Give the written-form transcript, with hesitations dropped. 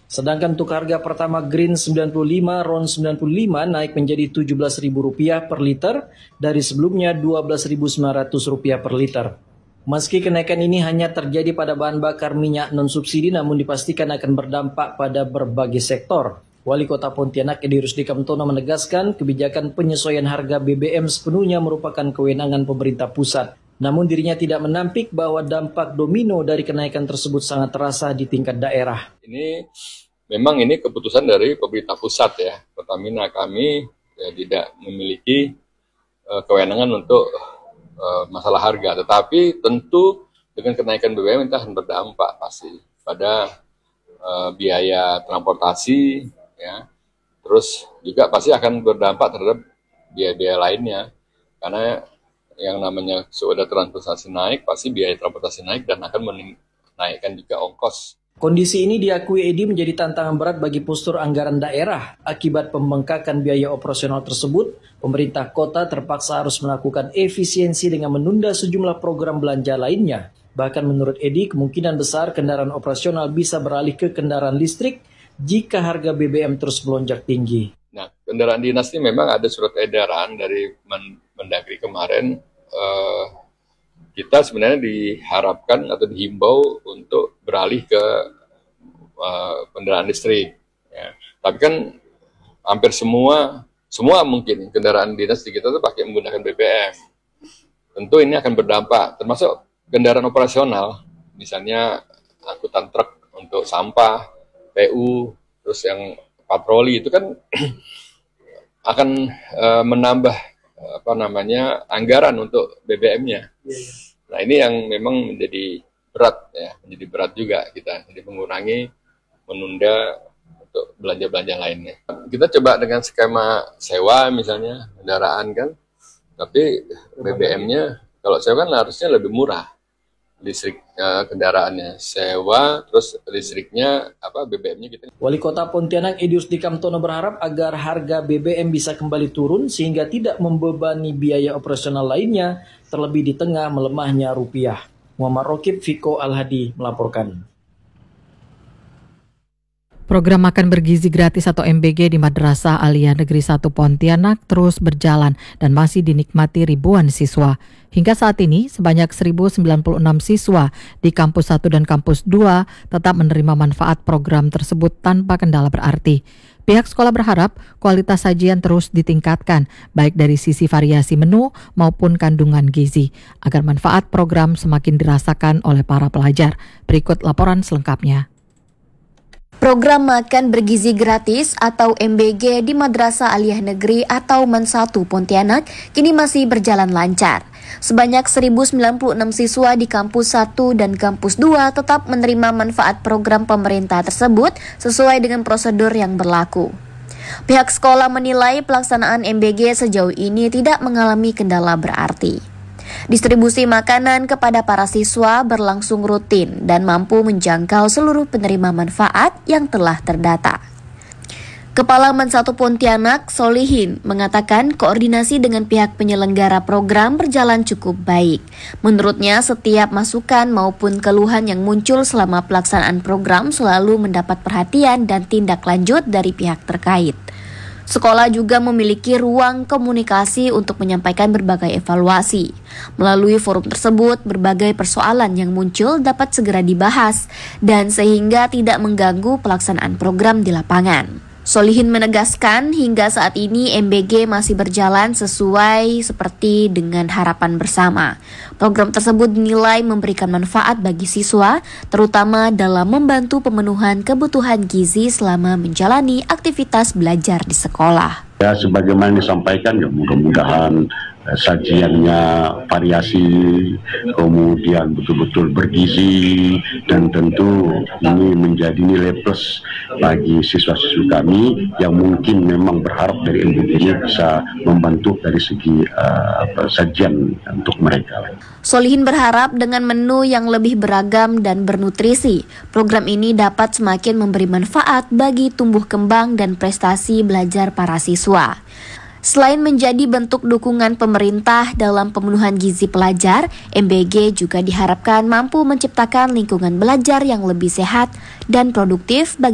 Sedangkan untuk harga pertama Green 95, RON 95 naik menjadi Rp17.000 per liter dari sebelumnya Rp12.900 per liter. Meski kenaikan ini hanya terjadi pada bahan bakar minyak non-subsidi, namun dipastikan akan berdampak pada berbagai sektor. Wali Kota Pontianak Edi Rusdi Kamtono menegaskan kebijakan penyesuaian harga BBM sepenuhnya merupakan kewenangan pemerintah pusat. Namun dirinya tidak menampik bahwa dampak domino dari kenaikan tersebut sangat terasa di tingkat daerah. Memang ini keputusan dari pemerintah pusat ya. Pertamina kami tidak memiliki kewenangan untuk masalah harga. Tetapi tentu dengan kenaikan BBM itu akan berdampak pasti pada biaya transportasi, ya. Terus juga pasti akan berdampak terhadap biaya-biaya lainnya. Karena yang namanya sudah transportasi naik, pasti biaya transportasi naik dan akan menaikkan juga ongkos. Kondisi ini diakui Edi menjadi tantangan berat bagi postur anggaran daerah. Akibat pembengkakan biaya operasional tersebut, pemerintah kota terpaksa harus melakukan efisiensi dengan menunda sejumlah program belanja lainnya. Bahkan menurut Edi, kemungkinan besar kendaraan operasional bisa beralih ke kendaraan listrik jika harga BBM terus melonjak tinggi. Nah, kendaraan dinas ini memang ada surat edaran dari Mendagri kemarin, kita sebenarnya diharapkan atau dihimbau untuk beralih ke kendaraan listrik. Ya. Tapi kan hampir semua mungkin kendaraan dinas di kita itu pakai menggunakan BBM. Tentu ini akan berdampak, termasuk kendaraan operasional, misalnya angkutan truk untuk sampah, PU, terus yang patroli itu kan akan menambah anggaran untuk BBM-nya. Nah, ini yang memang menjadi berat juga kita. Jadi menunda untuk belanja-belanja lainnya. Kita coba dengan skema sewa misalnya kendaraan kan, tapi BBM-nya kalau sewa kan harusnya lebih murah. Listrik kendaraannya sewa, terus listriknya BBM-nya gitu. Wali Kota Pontianak Edi Rusdi Kamtono berharap agar harga BBM bisa kembali turun sehingga tidak membebani biaya operasional lainnya, terlebih di tengah melemahnya rupiah. Muhammad Rokib, Viko Al-Hadi melaporkan. Program makan bergizi gratis atau MBG di Madrasah Aliyah Negeri 1 Pontianak terus berjalan dan masih dinikmati ribuan siswa. Hingga saat ini, sebanyak 1.096 siswa di Kampus 1 dan Kampus 2 tetap menerima manfaat program tersebut tanpa kendala berarti. Pihak sekolah berharap kualitas sajian terus ditingkatkan, baik dari sisi variasi menu maupun kandungan gizi, agar manfaat program semakin dirasakan oleh para pelajar. Berikut laporan selengkapnya. Program makan bergizi gratis atau MBG di Madrasah Aliyah Negeri atau Men 1 Pontianak kini masih berjalan lancar. Sebanyak 1.096 siswa di Kampus 1 dan Kampus 2 tetap menerima manfaat program pemerintah tersebut sesuai dengan prosedur yang berlaku. Pihak sekolah menilai pelaksanaan MBG sejauh ini tidak mengalami kendala berarti. Distribusi makanan kepada para siswa berlangsung rutin dan mampu menjangkau seluruh penerima manfaat yang telah terdata. Kepala Men 1 Pontianak, Solihin, mengatakan koordinasi dengan pihak penyelenggara program berjalan cukup baik. Menurutnya, setiap masukan maupun keluhan yang muncul selama pelaksanaan program selalu mendapat perhatian dan tindak lanjut dari pihak terkait. Sekolah juga memiliki ruang komunikasi untuk menyampaikan berbagai evaluasi. Melalui forum tersebut, berbagai persoalan yang muncul dapat segera dibahas dan sehingga tidak mengganggu pelaksanaan program di lapangan. Solihin menegaskan hingga saat ini MBG masih berjalan sesuai seperti dengan harapan bersama. Program tersebut dinilai memberikan manfaat bagi siswa, terutama dalam membantu pemenuhan kebutuhan gizi selama menjalani aktivitas belajar di sekolah. Ya, sebagaimana disampaikan, ya mudah-mudahan sajiannya variasi, kemudian betul-betul bergizi, dan tentu ini menjadi nilai plus bagi siswa-siswa kami yang mungkin memang berharap dari MBG ini bisa membantu dari segi sajian untuk mereka. Solihin berharap dengan menu yang lebih beragam dan bernutrisi, program ini dapat semakin memberi manfaat bagi tumbuh kembang dan prestasi belajar para siswa. Selain menjadi bentuk dukungan pemerintah dalam pemenuhan gizi pelajar, MBG juga diharapkan mampu menciptakan lingkungan belajar yang lebih sehat dan produktif bagi